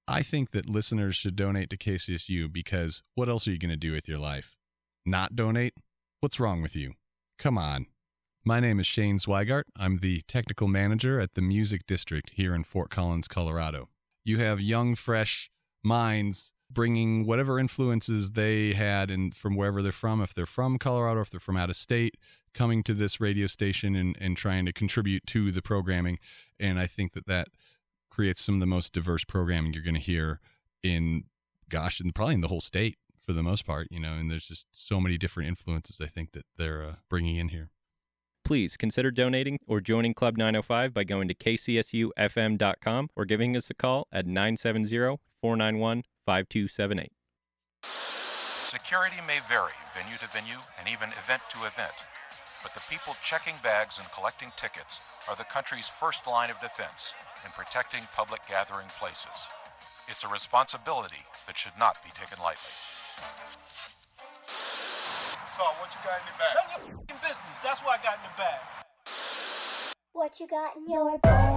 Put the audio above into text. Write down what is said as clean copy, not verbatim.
I think that listeners should donate to KCSU because what else are you going to do with your life? Not donate? What's wrong with you? Come on. My name is Shane Zweigart. I'm the technical manager at the Music District here in Fort Collins, Colorado. You have young, fresh minds bringing whatever influences they had from wherever they're from, if they're from Colorado, if they're from out of state, coming to this radio station and trying to contribute to the programming. And I think that creates some of the most diverse programming you're going to hear and probably in the whole state for the most part, and there's just so many different influences I think that they're bringing in here. Please consider donating or joining Club 905 by going to kcsufm.com or giving us a call at 970-491-5278. Security may vary venue to venue and even event to event, but the people checking bags and collecting tickets are the country's first line of defense in protecting public gathering places. It's a responsibility that should not be taken lightly. So, what you got in your bag? None of your business. That's what I got in the bag. What you got in your bag?